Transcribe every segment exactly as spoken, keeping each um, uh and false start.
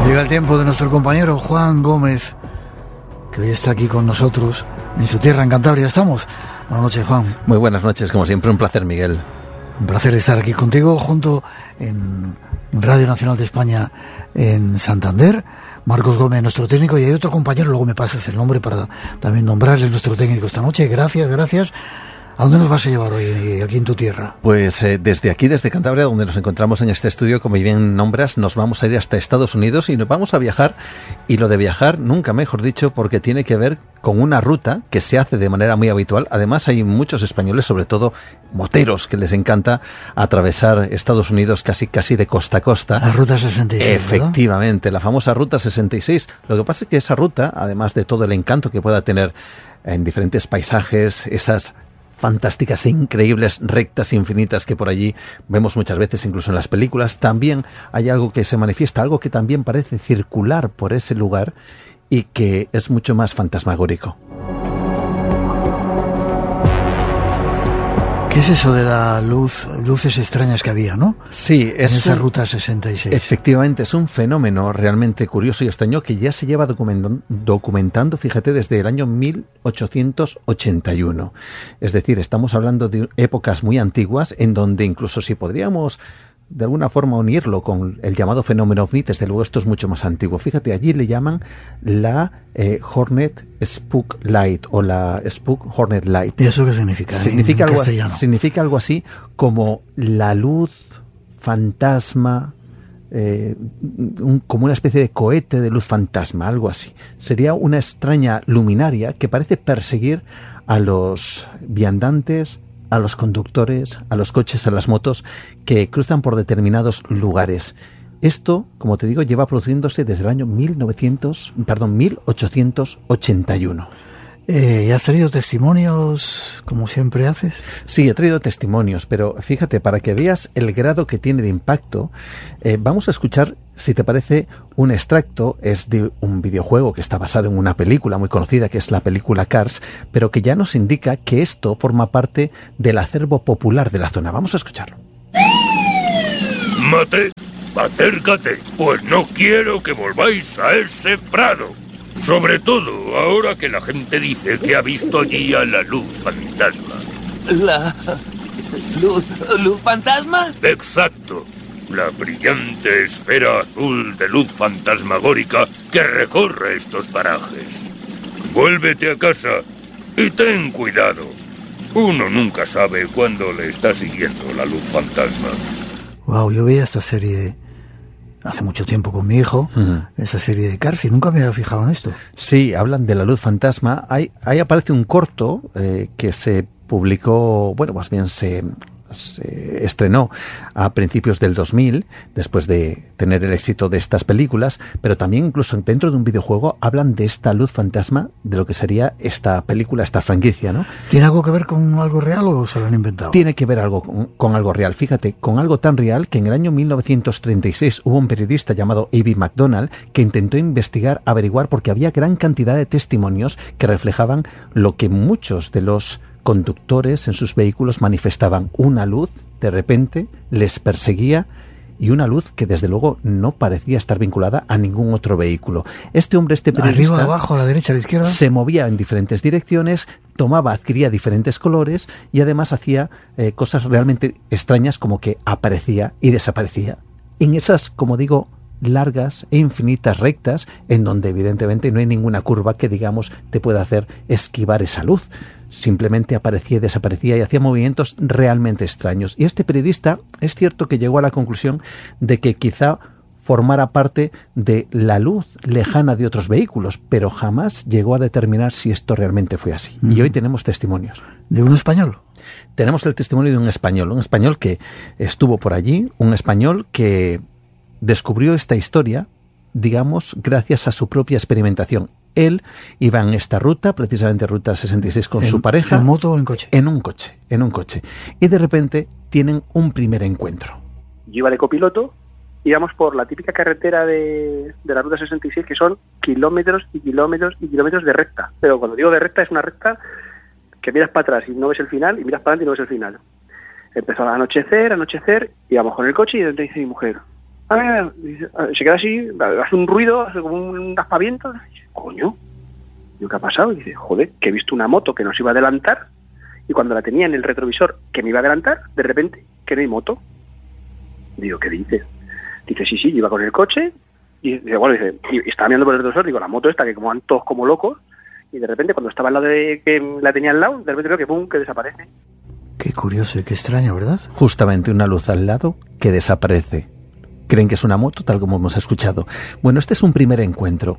Llega el tiempo de nuestro compañero Juan Gómez, que hoy está aquí con nosotros en su tierra, en Cantabria. ¿Estamos? Buenas noches, Juan. Muy buenas noches, como siempre, un placer, Miguel. Un placer estar aquí contigo, junto en Radio Nacional de España en Santander. Marcos Gómez, nuestro técnico, y hay otro compañero, luego me pasas el nombre para también nombrarle nuestro técnico esta noche. Gracias, gracias. ¿A dónde nos vas a llevar hoy, aquí en tu tierra? Pues eh, desde aquí, desde Cantabria, donde nos encontramos en este estudio, como bien nombras, nos vamos a ir hasta Estados Unidos y nos vamos a viajar. Y lo de viajar, nunca mejor dicho, porque tiene que ver con una ruta que se hace de manera muy habitual. Además, hay muchos españoles, sobre todo moteros, que les encanta atravesar Estados Unidos casi casi de costa a costa. La Ruta sesenta y seis, Efectivamente, ¿verdad? La famosa Ruta sesenta y seis. Lo que pasa es que esa ruta, además de todo el encanto que pueda tener en diferentes paisajes, esas fantásticas e increíbles rectas infinitas que por allí vemos muchas veces, incluso en las películas, también hay algo que se manifiesta, algo que también parece circular por ese lugar y que es mucho más fantasmagórico. ¿Qué es eso de la luz, luces extrañas que había, no? Sí, es en esa un, Ruta sesenta y seis. Efectivamente, es un fenómeno realmente curioso y extraño que ya se lleva documentando, documentando, fíjate, desde el año mil ochocientos ochenta y uno. Es decir, estamos hablando de épocas muy antiguas en donde incluso si podríamos de alguna forma unirlo con el llamado fenómeno ovni, desde luego esto es mucho más antiguo. Fíjate, allí le llaman la eh, Hornet Spook Light o la Spook Hornet Light. ¿Y eso qué significa? Significa, en algo, castellano. significa algo así como la luz fantasma, eh, un, como una especie de cohete de luz fantasma, algo así. Sería una extraña luminaria que parece perseguir a los viandantes, a los conductores, a los coches, a las motos que cruzan por determinados lugares. Esto, como te digo, lleva produciéndose desde el año mil novecientos, perdón, mil ochocientos ochenta y uno. Eh, ¿Y has traído testimonios, como siempre haces? Sí, he traído testimonios, pero fíjate, para que veas el grado que tiene de impacto, eh, vamos a escuchar, si te parece, un extracto. Es de un videojuego que está basado en una película muy conocida, que es la película Cars, pero que ya nos indica que esto forma parte del acervo popular de la zona. Vamos a escucharlo. Mate, acércate, pues no quiero que volváis a ese prado. Sobre todo ahora que la gente dice que ha visto allí a la luz fantasma. ¿La luz, luz fantasma? Exacto. La brillante esfera azul de luz fantasmagórica que recorre estos parajes. Vuélvete a casa y ten cuidado. Uno nunca sabe cuándo le está siguiendo la luz fantasma. Wow, yo veía esta serie hace mucho tiempo con mi hijo, uh-huh. esa serie de Cars, y nunca me había fijado en esto. Sí, hablan de la luz fantasma. Ahí, ahí aparece un corto eh, que se publicó, bueno, más bien se, se estrenó a principios del dos mil, después de tener el éxito de estas películas, pero también incluso dentro de un videojuego hablan de esta luz fantasma, de lo que sería esta película, esta franquicia, ¿no? ¿Tiene algo que ver con algo real o se lo han inventado? Tiene que ver algo con, con algo real. Fíjate, con algo tan real que en el año mil novecientos treinta y seis hubo un periodista llamado A B McDonald que intentó investigar, averiguar, porque había gran cantidad de testimonios que reflejaban lo que muchos de los conductores en sus vehículos manifestaban. Una luz, de repente, les perseguía, y una luz que desde luego no parecía estar vinculada a ningún otro vehículo. Este hombre, este periodista, arriba, abajo, a la derecha, a la izquierda, se movía en diferentes direcciones, tomaba, adquiría diferentes colores y además hacía eh, cosas realmente extrañas, como que aparecía y desaparecía en esas, como digo, largas e infinitas rectas en donde evidentemente no hay ninguna curva que, digamos, te pueda hacer esquivar esa luz. Simplemente aparecía y desaparecía y hacía movimientos realmente extraños. Y este periodista, es cierto que llegó a la conclusión de que quizá formara parte de la luz lejana de otros vehículos, pero jamás llegó a determinar si esto realmente fue así. Uh-huh. Y hoy tenemos testimonios. ¿De un español? Tenemos el testimonio de un español, un español que estuvo por allí, un español que descubrió esta historia, digamos, gracias a su propia experimentación. Él iba en esta ruta, precisamente Ruta sesenta y seis, con ¿En, su pareja. ¿En moto o en coche? En un coche, en un coche. Y de repente tienen un primer encuentro. Yo iba de copiloto, íbamos por la típica carretera de, de la Ruta sesenta y seis, que son kilómetros y kilómetros y kilómetros de recta. Pero cuando digo de recta, es una recta que miras para atrás y no ves el final, y miras para adelante y no ves el final. Empezó a anochecer, anochecer, íbamos con el coche y de repente dice mi mujer: A ver, dice, se queda así, hace un ruido, hace como un aspaviento. Dice, coño, ¿yo qué ha pasado? Y dice, joder, que he visto una moto que nos iba a adelantar y cuando la tenía en el retrovisor que me iba a adelantar, de repente, que no hay moto. Digo, ¿qué dices? Dice, sí, sí, yo iba con el coche y dice, bueno, dice, y estaba mirando por el retrovisor, digo, la moto esta que como van todos como locos y de repente cuando estaba al lado de que la tenía al lado, de repente veo que pum, que desaparece. Qué curioso y qué extraño, ¿verdad? Justamente una luz al lado que desaparece. Creen que es una moto, tal como hemos escuchado. Bueno, este es un primer encuentro.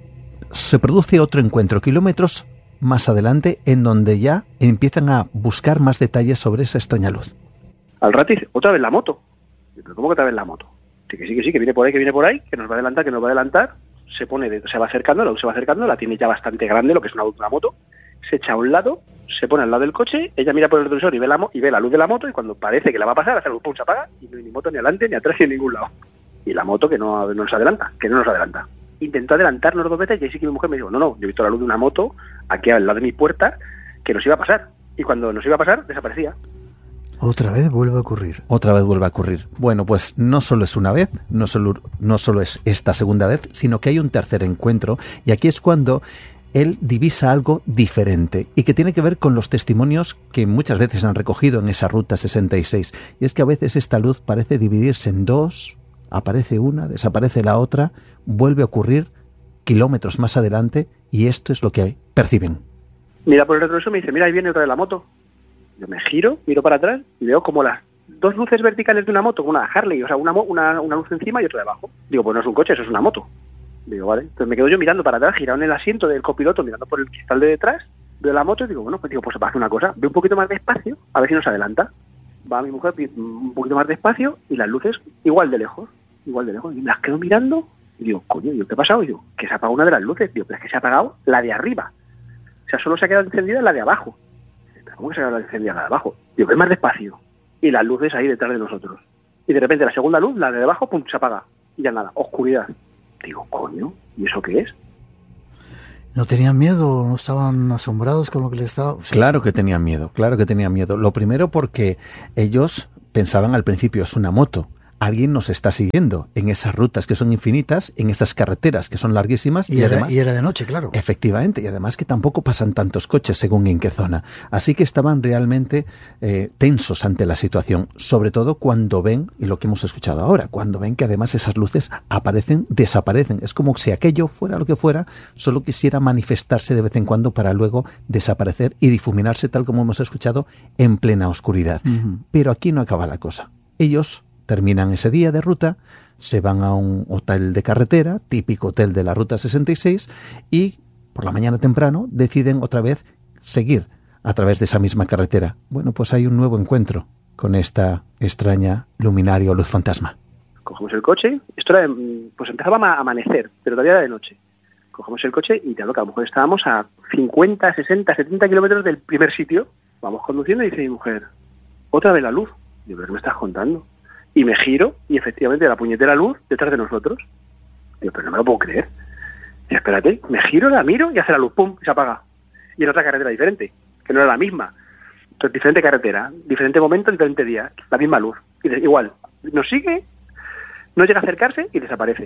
Se produce otro encuentro kilómetros más adelante en donde ya empiezan a buscar más detalles sobre esa extraña luz. Al rato dice, otra vez la moto. Digo, ¿cómo que otra vez la moto? Dice que sí, que sí, que viene por ahí, que viene por ahí, que nos va a adelantar, que nos va a adelantar. Se pone, de, se va acercando, la luz se va acercando, la tiene ya bastante grande, lo que es una, una moto. Se echa a un lado, se pone al lado del coche, ella mira por el retrovisor y ve, la, y ve la luz de la moto y cuando parece que la va a pasar, hace algo, pum, se apaga y no hay ni moto ni adelante, ni atrás, ni en ningún lado. Y la moto que no, no nos adelanta, que no nos adelanta. Intentó adelantarnos dos veces y ahí sí que mi mujer me dijo, no, no, yo he visto la luz de una moto aquí al lado de mi puerta que nos iba a pasar. Y cuando nos iba a pasar, desaparecía. Otra vez vuelve a ocurrir. Otra vez vuelve a ocurrir. Bueno, pues no solo es una vez, no solo, no solo es esta segunda vez, sino que hay un tercer encuentro y aquí es cuando él divisa algo diferente y que tiene que ver con los testimonios que muchas veces han recogido en esa ruta sesenta y seis. Y es que a veces esta luz parece dividirse en dos, aparece una, desaparece la otra, vuelve a ocurrir kilómetros más adelante y esto es lo que perciben. Mira por el retrovisor y me dice, mira, ahí viene otra de la moto. Yo me giro, miro para atrás y veo como las dos luces verticales de una moto, una Harley, o sea, una, una, una luz encima y otra debajo. Digo, pues no es un coche, eso es una moto. Digo, vale. Entonces me quedo yo mirando para atrás, girado en el asiento del copiloto, mirando por el cristal de detrás, veo la moto y digo, bueno, pues digo, pues hace una cosa, veo un poquito más despacio, a ver si nos adelanta. Va mi mujer un poquito más despacio y las luces igual de lejos, igual de lejos. Y me las quedo mirando y digo, coño, digo, ¿qué ha pasado? Y digo, que se ha apagado una de las luces. Digo, pero es que se ha apagado la de arriba. O sea, solo se ha quedado encendida la de abajo. ¿Cómo que se ha quedado encendida la de abajo? Digo, que es más despacio. Y las luces ahí detrás de nosotros. Y de repente la segunda luz, la de abajo, pum, se apaga. Y ya nada, oscuridad. Digo, coño, ¿y eso qué es? ¿No tenían miedo? ¿No estaban asombrados con lo que les estaba...? Sí. Claro que tenían miedo, claro que tenían miedo. Lo primero porque ellos pensaban al principio, es una moto. Alguien nos está siguiendo en esas rutas que son infinitas, en esas carreteras que son larguísimas. Y, y, era, además, y era de noche, claro. Efectivamente, y además que tampoco pasan tantos coches según en qué zona. Así que estaban realmente eh, tensos ante la situación, sobre todo cuando ven, y lo que hemos escuchado ahora, cuando ven que además esas luces aparecen, desaparecen. Es como si aquello fuera lo que fuera, solo quisiera manifestarse de vez en cuando para luego desaparecer y difuminarse, tal como hemos escuchado, en plena oscuridad. Uh-huh. Pero aquí no acaba la cosa. Ellos terminan ese día de ruta, se van a un hotel de carretera, típico hotel de la Ruta sesenta y seis, y por la mañana temprano deciden otra vez seguir a través de esa misma carretera. Bueno, pues hay un nuevo encuentro con esta extraña luminaria o luz fantasma. Cogemos el coche, esto era, pues empezaba a amanecer, pero todavía era de noche. Cogemos el coche y te hablo que a lo mejor estábamos a cincuenta, sesenta, setenta kilómetros del primer sitio. Vamos conduciendo y dice mi mujer, otra vez la luz. Digo, ¿pero qué me estás contando? Y me giro y efectivamente la puñetera luz detrás de nosotros. Digo, pero no me lo puedo creer. Y espérate, me giro, la miro y hace la luz, pum, y se apaga. Y en otra carretera diferente, que no era la misma. Entonces, diferente carretera, diferente momento, diferente día, la misma luz. Y de, igual, nos sigue, no llega a acercarse y desaparece.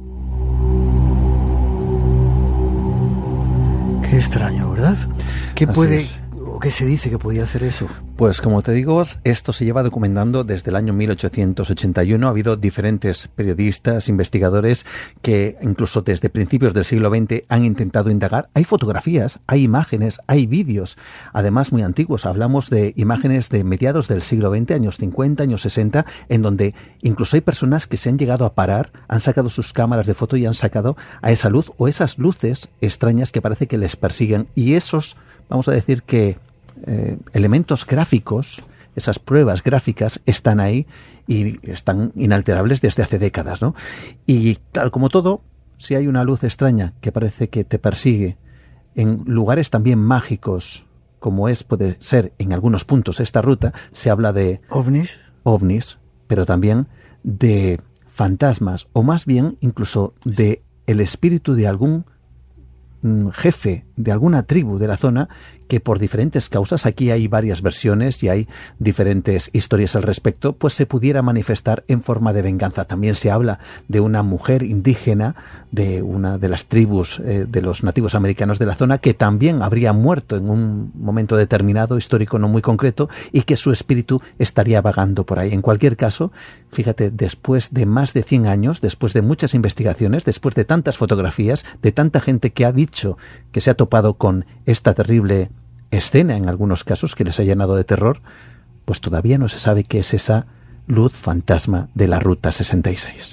Qué extraño, ¿verdad? ¿Qué Así puede... es. ¿Qué se dice que podía hacer eso? Pues como te digo, esto se lleva documentando desde el año mil ochocientos ochenta y uno. Ha habido diferentes periodistas, investigadores que incluso desde principios del siglo veinte han intentado indagar. Hay fotografías, hay imágenes, hay vídeos, además muy antiguos. Hablamos de imágenes de mediados del siglo veinte, años cincuenta, años sesenta, en donde incluso hay personas que se han llegado a parar, han sacado sus cámaras de foto y han sacado a esa luz o esas luces extrañas que parece que les persiguen. Y esos, vamos a decir que Eh, elementos gráficos, esas pruebas gráficas están ahí y están inalterables desde hace décadas, ¿no? Y claro, como todo, si hay una luz extraña que parece que te persigue en lugares también mágicos, como es, puede ser en algunos puntos esta ruta, se habla de ovnis, ovnis, pero también de fantasmas, o más bien incluso de el espíritu de algún jefe de alguna tribu de la zona que por diferentes causas, aquí hay varias versiones y hay diferentes historias al respecto, pues se pudiera manifestar en forma de venganza. También se habla de una mujer indígena de una de las tribus eh, de los nativos americanos de la zona que también habría muerto en un momento determinado, histórico no muy concreto, y que su espíritu estaría vagando por ahí. En cualquier caso, fíjate, después de más de cien años, después de muchas investigaciones, después de tantas fotografías, de tanta gente que ha dicho que se ha topado con esta terrible escena en algunos casos que les ha llenado de terror, pues todavía no se sabe qué es esa luz fantasma de la Ruta sesenta y seis.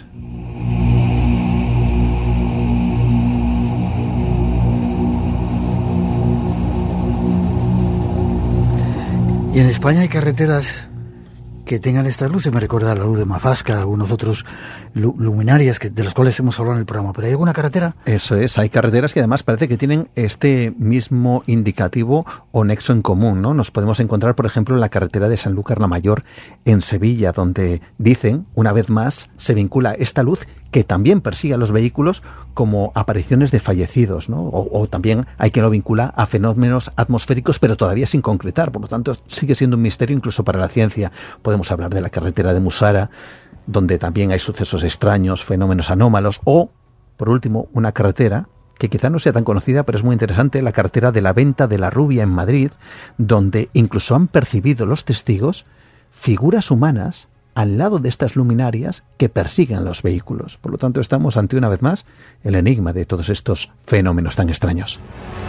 Y en España hay carreteras que tengan estas luces. Me recuerda la luz de Mafasca, algunos otros luminarias que, de los cuales hemos hablado en el programa. ¿Pero hay alguna carretera? Eso es, hay carreteras que además parece que tienen este mismo indicativo o nexo en común, ¿no? Nos podemos encontrar, por ejemplo, en la carretera de Sanlúcar la Mayor en Sevilla, donde dicen, una vez más, se vincula esta luz que también persigue a los vehículos como apariciones de fallecidos, ¿no? O, o también hay quien lo vincula a fenómenos atmosféricos, pero todavía sin concretar. Por lo tanto, sigue siendo un misterio incluso para la ciencia. Podemos hablar de la carretera de Musara, donde también hay sucesos extraños, fenómenos anómalos, o, por último, una carretera que quizá no sea tan conocida, pero es muy interesante, la carretera de la Venta de la Rubia en Madrid, donde incluso han percibido los testigos figuras humanas al lado de estas luminarias que persiguen los vehículos. Por lo tanto, estamos ante, una vez más, el enigma de todos estos fenómenos tan extraños.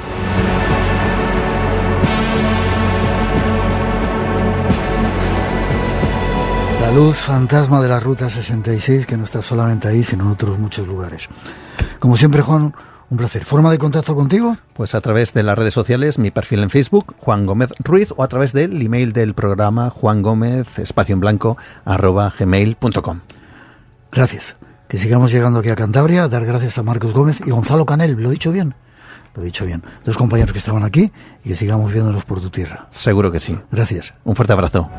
La luz fantasma de la Ruta sesenta y seis, que no está solamente ahí, sino en otros muchos lugares. Como siempre, Juan, un placer. ¿Forma de contacto contigo? Pues a través de las redes sociales, mi perfil en Facebook, Juan Gómez Ruiz, o a través del email del programa, juangómez, espacio en blanco, arroba gmail punto com. Gracias. Que sigamos llegando aquí a Cantabria, dar gracias a Marcos Gómez y Gonzalo Canel. ¿Lo he dicho bien? Lo he dicho bien. Dos compañeros que estaban aquí y que sigamos viéndonos por tu tierra. Seguro que sí. Gracias. Un fuerte abrazo.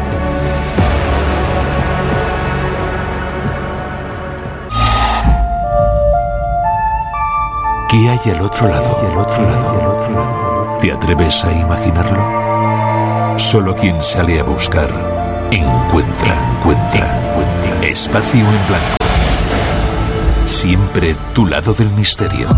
¿Qué hay al otro lado? ¿Y al otro lado? ¿Te atreves a imaginarlo? Solo quien sale a buscar encuentra. Encuentra. Espacio en blanco. Siempre tu lado del misterio.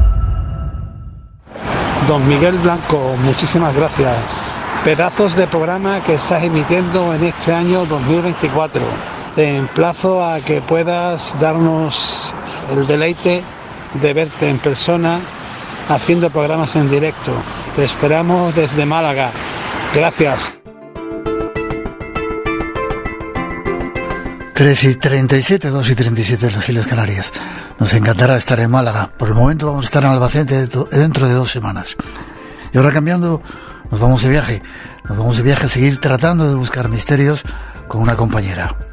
Don Miguel Blanco, muchísimas gracias. Pedazos de programa que estás emitiendo en este año dos mil veinticuatro. Te emplazo a que puedas darnos el deleite de verte en persona haciendo programas en directo. Te esperamos desde Málaga. Gracias. tres y treinta y siete, dos y treinta y siete en las Islas Canarias. Nos encantará estar en Málaga. Por el momento vamos a estar en Albacete dentro de dos semanas. Y ahora cambiando, nos vamos de viaje. Nos vamos de viaje a seguir tratando de buscar misterios con una compañera.